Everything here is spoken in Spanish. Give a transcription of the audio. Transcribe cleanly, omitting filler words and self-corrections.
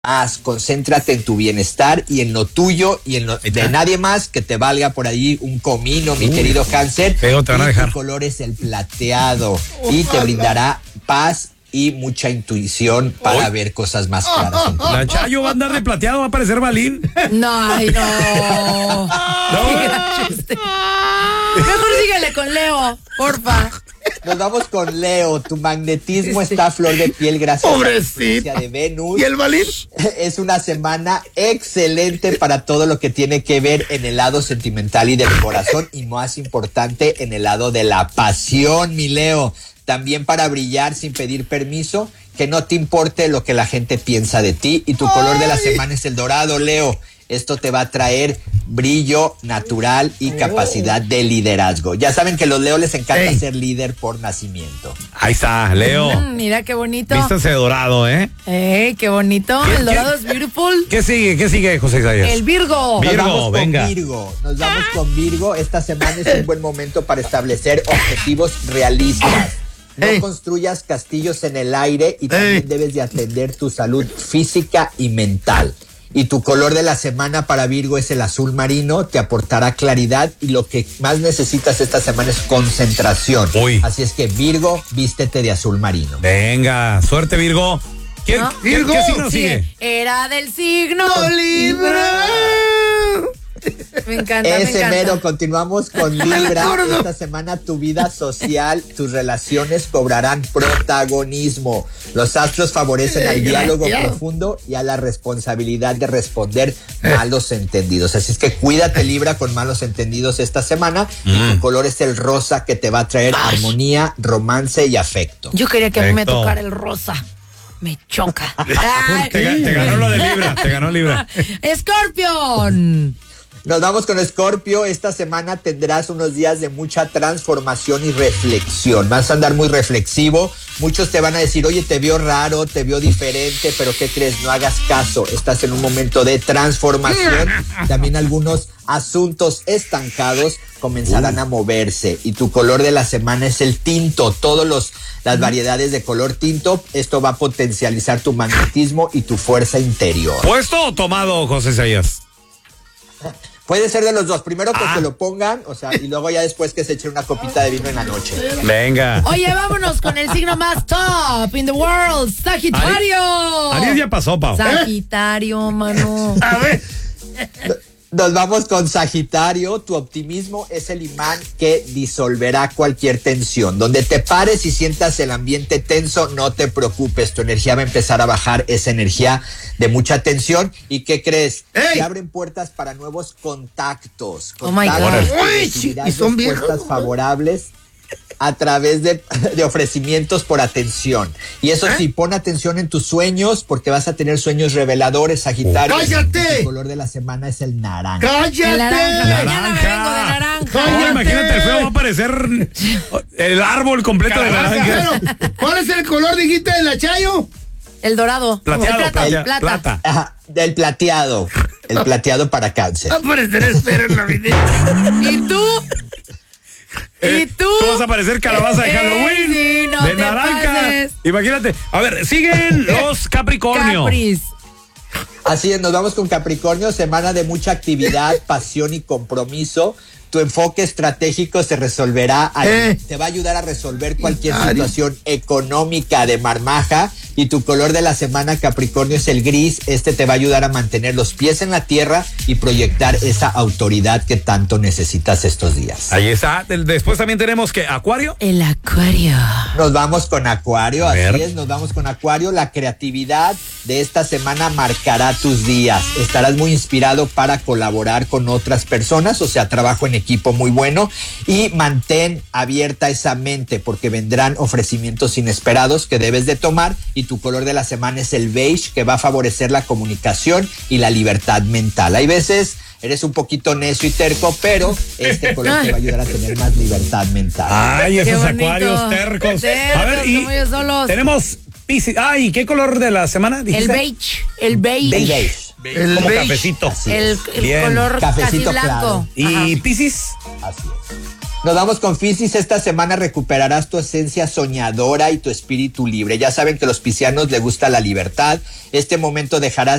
concéntrate en tu bienestar y en lo tuyo y en lo de nadie más, que te valga por ahí un comino, mi querido Cáncer. Feo te van a dejar. Tu color es el plateado y te brindará paz y mucha intuición para ver cosas más claras en tu vida. La Chayo va a andar de plateado, va a parecer Balín. No, ay, no. Mejor síguele con Leo, porfa. Nos vamos con Leo. Tu magnetismo está a flor de piel gracias a la influencia de Venus. ¿Y el Balín? Es una semana excelente para todo lo que tiene que ver en el lado sentimental y del corazón, y más importante, en el lado de la pasión, mi Leo. También para brillar sin pedir permiso, que no te importe lo que la gente piensa de ti. Y tu color de la semana es el dorado, Leo. Esto te va a traer brillo natural y capacidad de liderazgo. Ya saben que a los Leo les encanta ser líder por nacimiento. Ahí está, Leo. Mira qué bonito. Vístase dorado, ¿eh? Qué bonito. El dorado es beautiful. ¿Qué sigue, José Isaías? El Virgo. Venga. Nos vamos con Virgo. Esta semana es un buen momento para establecer objetivos realistas. No construyas castillos en el aire y también debes de atender tu salud física y mental. Y tu color de la semana para Virgo es el azul marino, te aportará claridad y lo que más necesitas esta semana es concentración. Así es que Virgo, vístete de azul marino. Venga, suerte Virgo. ¿Qué signo sigue? Era del signo Libra. Me encanta, Ese mero, continuamos con Libra. Esta semana tu vida social, tus relaciones cobrarán protagonismo. Los astros favorecen al diálogo profundo y a la responsabilidad de responder malos entendidos. Así es que cuídate, Libra, con malos entendidos esta semana. Y tu color es el rosa, que te va a traer armonía, romance y afecto. Yo quería que a mí me tocara el rosa. Me choca. Te ganó lo de Libra, te ganó Libra. Escorpión. Nos vamos con Escorpio. Esta semana tendrás unos días de mucha transformación y reflexión. Vas a andar muy reflexivo. Muchos te van a decir, oye, te veo raro, te veo diferente, pero ¿qué crees? No hagas caso. Estás en un momento de transformación. También algunos asuntos estancados comenzarán a moverse. Y tu color de la semana es el tinto. Las variedades de color tinto. Esto va a potencializar tu magnetismo y tu fuerza interior. ¿Puesto o tomado, José Isaías? Puede ser de los dos. Primero que se lo pongan, y luego ya después que se echen una copita de vino en la noche. Venga. Oye, vámonos con el signo más top in the world, Sagitario. Aries ya pasó, Pau. Sagitario, mano. A ver. Nos vamos con Sagitario. Tu optimismo es el imán que disolverá cualquier tensión. Donde te pares y sientas el ambiente tenso, no te preocupes. Tu energía va a empezar a bajar, esa energía de mucha tensión. ¿Y qué crees? Se abren puertas para nuevos contactos. Oh my God. Y son puertas favorables a través de ofrecimientos por atención. Y eso sí, pon atención en tus sueños, porque vas a tener sueños reveladores, Sagitario. ¡Cállate! El color de la semana es el naranja. ¡Cállate! El naranja. Mañana me vengo de naranja. Imagínate, el feo va a aparecer el árbol completo de naranja. ¿Cuál es el color, dijiste, de la Chayo? El dorado. Plateado. Plata. Ajá, del plateado. El plateado para Cáncer. Va a aparecer Esther en la video. ¿Y tú? ¿Y tú? Tú vas a parecer calabaza de Halloween. Sí, no de te naranja. pases. Imagínate. A ver, siguen los Capricornio. Capris. Así es, nos vamos con Capricornio, semana de mucha actividad, pasión y compromiso. Tu enfoque estratégico se resolverá, te va a ayudar a resolver cualquier situación económica de marmaja. Y tu color de la semana, Capricornio, es el gris. Este te va a ayudar a mantener los pies en la tierra y proyectar esa autoridad que tanto necesitas estos días. Ahí está. Después también tenemos que Acuario. El Acuario. Nos vamos con Acuario, así es, nos vamos con Acuario. La creatividad de esta semana marcará tus días. Estarás muy inspirado para colaborar con otras personas, o sea, trabajo en equipo muy bueno. Y mantén abierta esa mente, porque vendrán ofrecimientos inesperados que debes de tomar. Y tu color de la semana es el beige, que va a favorecer la comunicación y la libertad mental. Hay veces eres un poquito necio y terco, pero este color te va a ayudar a tener más libertad mental. Ay, esos bonito. Acuarios tercos. A ver, y como ellos solos. tenemos Piscis. Ay, ¿qué color de la semana dijiste? El beige. Como cafecito. El Bien. color Cafecito casi blanco. claro. ¿Y Piscis? Así es. Nos vamos con Piscis. Esta semana recuperarás tu esencia soñadora y tu espíritu libre. Ya saben que a los piscianos les gusta la libertad. Este momento dejarás